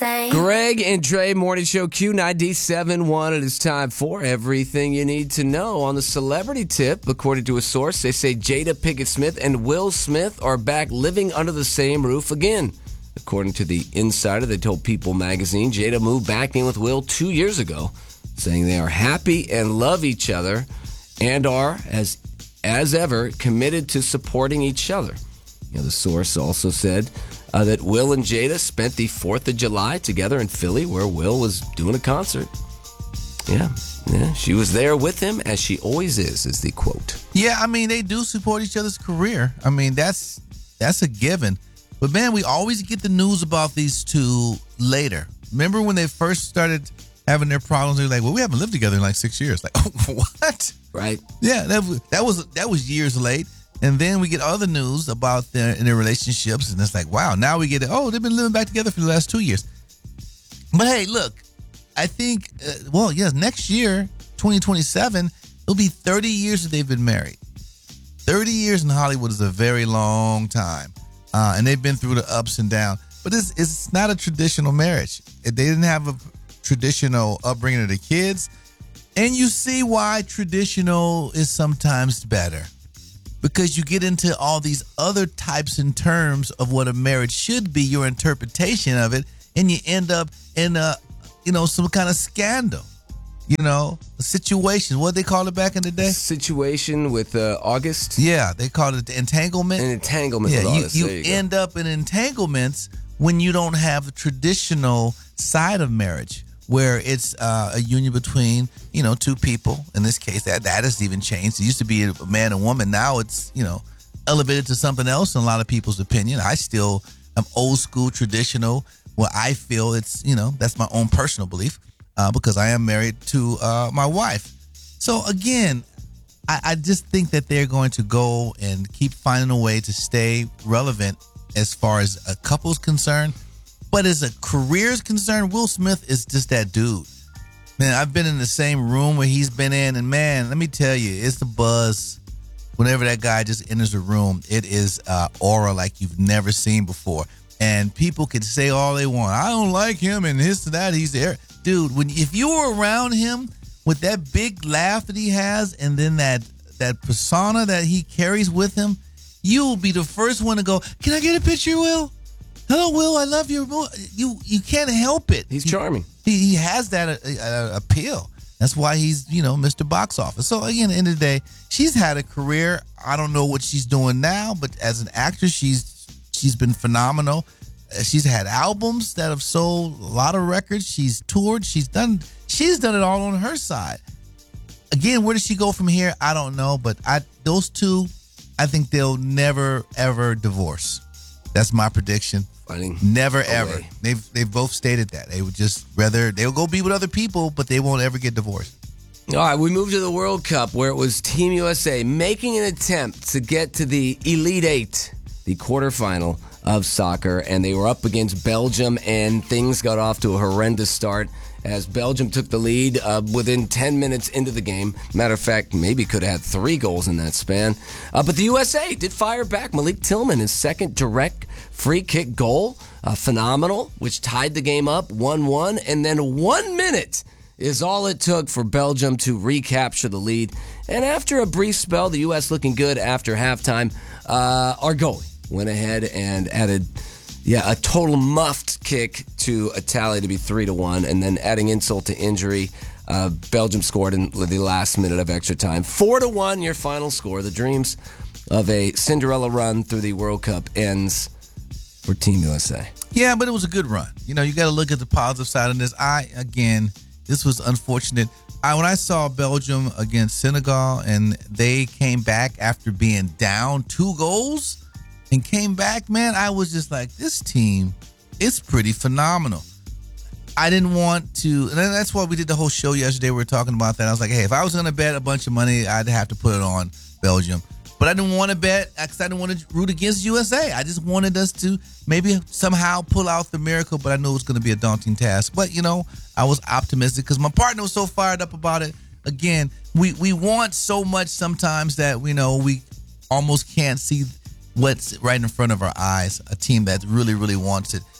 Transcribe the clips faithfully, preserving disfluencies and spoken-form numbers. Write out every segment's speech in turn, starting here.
say. Greg and Dre Morning Show Q ninety-seven point one. It is time for everything you need to know on the celebrity tip. According to a source, they say Jada Pinkett Smith and Will Smith are back living under the same roof again. According to the Insider, they told People magazine Jada moved back in with Will two years ago, saying they are happy and love each other and are, as as ever, committed to supporting each other. You know, the source also said uh, that Will and Jada spent the fourth of July together in Philly, where Will was doing a concert. Yeah, yeah, she was there with him, as she always is, is the quote. Yeah, I mean, they do support each other's career. I mean, that's that's a given. But, man, we always get the news about these two later. Remember when they first started having their problems? They were like, well, we haven't lived together in like six years. Like, oh, what? Right. Yeah, that was, that was that was years late. And then we get other news about their, in their relationships, and it's like, wow, now we get it. Oh, they've been living back together for the last two years. But, hey, look, I think, uh, well, yes, next year, twenty twenty-seven, it'll be thirty years that they've been married. thirty years in Hollywood is a very long time. Uh, and they've been through the ups and downs. But it's, it's not a traditional marriage. They didn't have a traditional upbringing of the kids. And you see why traditional is sometimes better. Because you get into all these other types and terms of what a marriage should be, your interpretation of it, and you end up in a, you know, some kind of scandal. You know, a situation. What did they call it back in the day? Situation with uh, August. Yeah, they called it entanglement. An entanglement yeah, with you, August. you, There you end go. up in entanglements when you don't have the traditional side of marriage, where it's uh, a union between, you know, two people. In this case, that that has even changed. It used to be a man and woman. Now it's, you know, elevated to something else in a lot of people's opinion. I still am old school, traditional, where I feel it's, you know, that's my own personal belief. Uh, because I am married to uh, my wife. So, again, I, I just think that they're going to go and keep finding a way to stay relevant as far as a couple's concerned. But as a career is concerned, Will Smith is just that dude. Man, I've been in the same room where he's been in, and, man, let me tell you, it's the buzz. Whenever that guy just enters a room, it is uh, aura like you've never seen before. And people can say all they want. I don't like him and this and that. He's there. Dude, when if you were around him with that big laugh that he has and then that that persona that he carries with him, you'll be the first one to go, can I get a picture, Will? Hello, Will, I love you. You you can't help it. He's charming. He, he has that uh, uh, appeal. That's why he's, you know, Mister Box Office. So, again, at the end of the day, she's had a career. I don't know what she's doing now, but as an actress, she's she's been phenomenal. She's had albums that have sold a lot of records. She's toured. She's done. She's done it all on her side. Again, where does she go from here? I don't know. But I, those two, I think they'll never ever divorce. That's my prediction. Fighting never away. ever. They've they've both stated that they would just rather they'll go be with other people, but they won't ever get divorced. All right, we moved to the World Cup, where it was Team U S A making an attempt to get to the Elite Eight, the quarterfinal of soccer, and they were up against Belgium, and things got off to a horrendous start as Belgium took the lead uh, within ten minutes into the game. Matter of fact, maybe could have had three goals in that span. Uh, but the U S A did fire back. Malik Tillman, his second direct free kick goal, uh, phenomenal, which tied the game up one one, and then one minute is all it took for Belgium to recapture the lead. And after a brief spell, the U S looking good after halftime, uh, our goalie went ahead and added, yeah, a total muffed kick to a tally to be three to one, and then adding insult to injury, uh, Belgium scored in the last minute of extra time. Four to one, your final score. The dreams of a Cinderella run through the World Cup ends for Team U S A. Yeah, but it was a good run. You know, you got to look at the positive side of this. I again, this was unfortunate. I, when I saw Belgium against Senegal and they came back after being down two goals. And came back, man, I was just like, this team is pretty phenomenal. I didn't want to, and that's why we did the whole show yesterday. We were talking about that. I was like, hey, if I was going to bet a bunch of money, I'd have to put it on Belgium. But I didn't want to bet because I didn't want to root against U S A. I just wanted us to maybe somehow pull out the miracle, but I knew it was going to be a daunting task. But, you know, I was optimistic because my partner was so fired up about it. Again, we, we want so much sometimes that, you know, we almost can't see what's right in front of our eyes, a team that really, really wants it.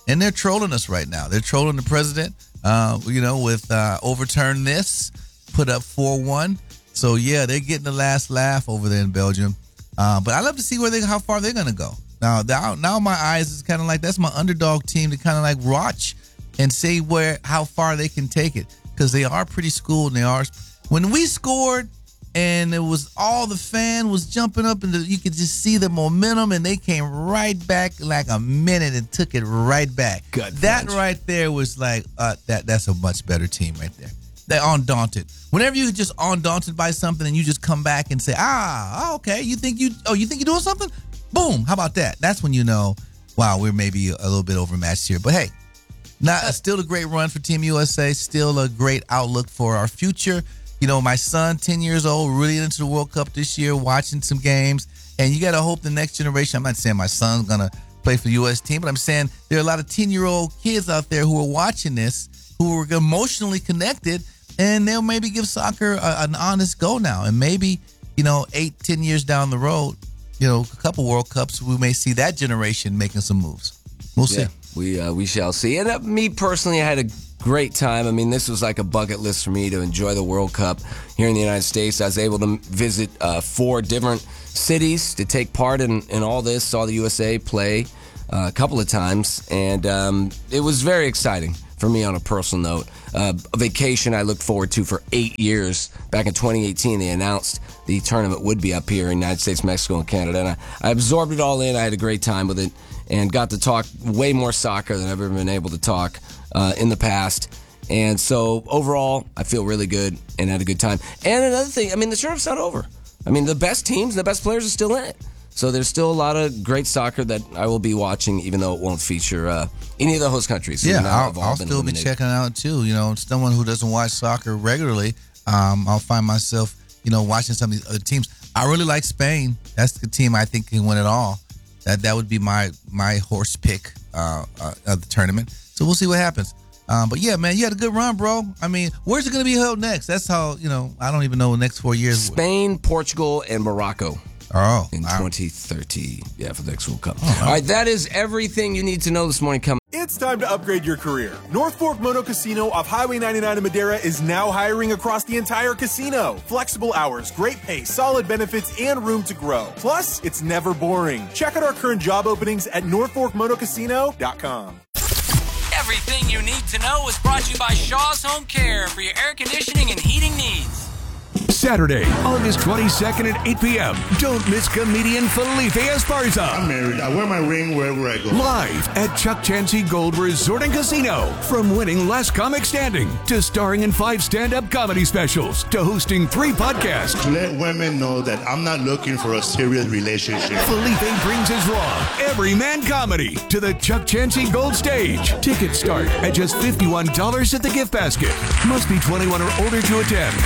and they're trolling us right now. They're trolling the president, uh, you know, with uh, overturn this, put up four one. So, yeah, they're getting the last laugh over there in Belgium. Uh, but I love to see where they, how far they're going to go. Now, now, now my eyes is kind of like, that's my underdog team to kind of like watch and see where how far they can take it, because they are pretty schooled. And they are. When we scored, and it was all the fan was jumping up, and the, you could just see the momentum, and they came right back like a minute and took it right back. Good that punch. right there was like uh, that. That's a much better team right there. They're undaunted. Whenever you're just undaunted by something and you just come back and say, ah, okay, you think you oh you think you're doing something? Boom, how about that? That's when you know, wow, we're maybe a little bit overmatched here. But hey, not still a great run for Team U S A. Still a great outlook for our future. You know, my son, ten years old, really into the World Cup this year, watching some games. And you got to hope the next generation, I'm not saying my son's going to play for the U S team, but I'm saying there are a lot of ten-year-old kids out there who are watching this, who are emotionally connected, and they'll maybe give soccer a, an honest go now. And maybe, you know, eight, ten years down the road, you know, a couple World Cups, we may see that generation making some moves. We'll see. Yeah, we, uh, we shall see. And uh, me personally, I had a great time. I mean, this was like a bucket list for me to enjoy the World Cup here in the United States. I was able to visit uh, four different cities to take part in, in all this. Saw the U S A play uh, a couple of times, and um, it was very exciting for me on a personal note. Uh, a vacation I looked forward to for eight years. Back in twenty eighteen, they announced the tournament would be up here in the United States, Mexico, and Canada, and I, I absorbed it all in. I had a great time with it and got to talk way more soccer than I've ever been able to talk Uh, in the past. And so overall, I feel really good and had a good time. And another thing, I mean, the tournament's not over. I mean, the best teams, the best players are still in it. So there's still a lot of great soccer that I will be watching, even though it won't feature uh, any of the host countries. Yeah, Now I'll, have all I'll been still be eliminated. checking it out too. You know, someone who doesn't watch soccer regularly, um, I'll find myself, you know, watching some of these other teams. I really like Spain. That's the team I think can win it all. That that would be my my horse pick uh, uh, of the tournament. So we'll see what happens. Um, but yeah, man, you had a good run, bro. I mean, where's it going to be held next? That's how, you know, I don't even know the next four years. Spain, Portugal, and Morocco. Oh, in wow. twenty thirty. Yeah, for the next World Cup. Oh, wow. All right, that is everything you need to know this morning. Coming. It's time to upgrade your career. North Fork Moto Casino off Highway ninety-nine in Madera is now hiring across the entire casino. Flexible hours, great pay, solid benefits, and room to grow. Plus, it's never boring. Check out our current job openings at north fork moto casino dot com. Everything you need to know is brought to you by Shaw's Home Care for your air conditioning and heating needs. Saturday, August twenty-second at eight p.m. Don't miss comedian Felipe Esparza. I'm married. I wear my ring wherever I go. Live at Chuck Chansey Gold Resort and Casino. From winning Last Comic Standing to starring in five stand-up comedy specials to hosting three podcasts. To let women know that I'm not looking for a serious relationship. Felipe brings his raw, everyman comedy to the Chuck Chansey Gold Stage. Tickets start at just fifty-one dollars at the gift basket. Must be twenty-one or older to attend.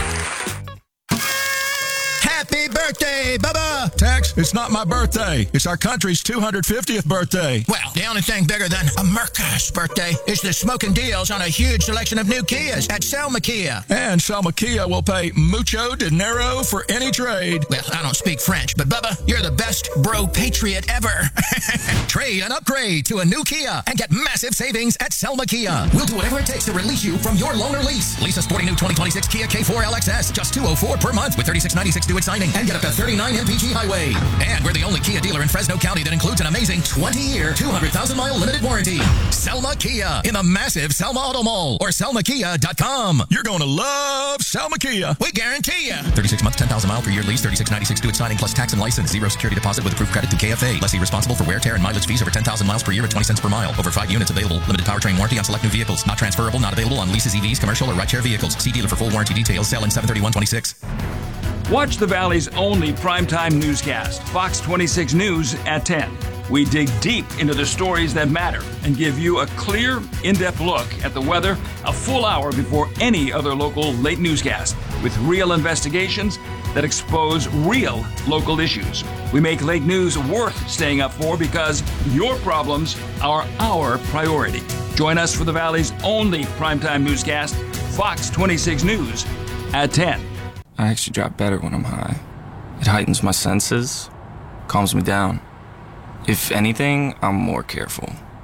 Happy birthday, Bubba! Tex, it's not my birthday. It's our country's two hundred fiftieth birthday. Well, the only thing bigger than America's birthday is the smoking deals on a huge selection of new Kias at Selma Kia. And Selma Kia will pay mucho dinero for any trade. Well, I don't speak French, but Bubba, you're the best bro patriot ever. Trade and upgrade to a new Kia and get massive savings at Selma Kia. We'll do whatever it takes to release you from your loaner lease. Lease a sporty new twenty twenty-six Kia K four L X S, just two hundred four dollars per month with thirty-six ninety-six due at signing and get up to thirty-nine M P G highway. And we're the only Kia dealer in Fresno County that includes an amazing twenty-year, two hundred thousand mile limited warranty. Selma Kia in the massive Selma Auto Mall or selma kia dot com. You're going to love Selma Kia. We guarantee you. thirty-six month, ten thousand mile per year lease, thirty-six ninety-six due at signing plus tax and license. Zero security deposit with approved credit through K F A. Lessee responsible for wear, tear, and mileage fees over ten thousand miles per year at twenty cents per mile. Over five units available. Limited powertrain warranty on select new vehicles. Not transferable, not available on leases, E Vs, commercial, or rideshare vehicles. See dealer for full warranty details. Selling seven thirty-one twenty-six. Watch the Valley's only primetime newscast, Fox twenty-six News at ten. We dig deep into the stories that matter and give you a clear, in-depth look at the weather a full hour before any other local late newscast, with real investigations that expose real local issues. We make late news worth staying up for because your problems are our priority. Join us for the Valley's only primetime newscast, Fox twenty-six News at ten. I actually drop better when I'm high. It heightens my senses, calms me down. If anything, I'm more careful.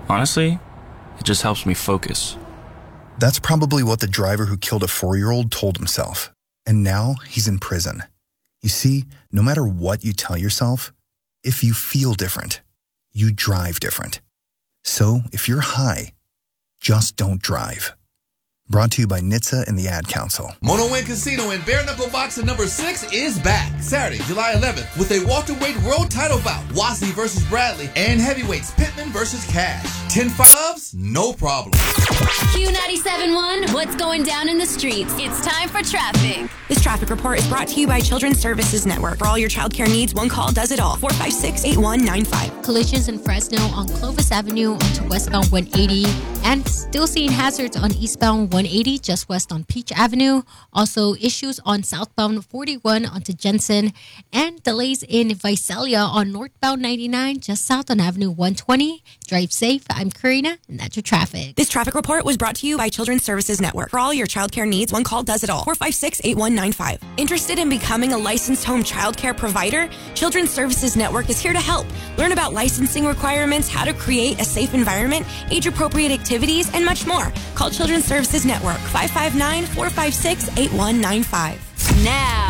Honestly, it just helps me focus. That's probably what the driver who killed a four-year-old told himself. And now he's in prison. You see, no matter what you tell yourself, if you feel different, you drive different. So if you're high, just don't drive. Brought to you by N H T S A and the Ad Council. Mono Win Casino and Bare Knuckle Boxing number six is back Saturday, July eleventh with a welterweight world title bout. Wasi versus Bradley and heavyweights Pittman versus Cash. ten fives? No problem. Q ninety-seven point one, what's going down in the streets? It's time for traffic. This traffic report is brought to you by Children's Services Network. For all your childcare needs, one call does it all. four five six, eight one nine five. Collisions in Fresno on Clovis Avenue onto westbound one eighty. And still seeing hazards on eastbound one eighty just west on Peach Avenue. Also issues on southbound forty-one onto Jensen. And delays in Visalia on northbound ninety-nine just south on Avenue one twenty. Drive safe. I'm Karina, and that's your traffic. This traffic report was brought to you by Children's Services Network. For all your childcare needs, one call does it all. four five six, eight one nine five. Interested in becoming a licensed home childcare provider? Children's Services Network is here to help. Learn about licensing requirements, how to create a safe environment, age-appropriate activities, and much more. Call Children's Services Network, five five nine, four five six, eight one nine five. Now,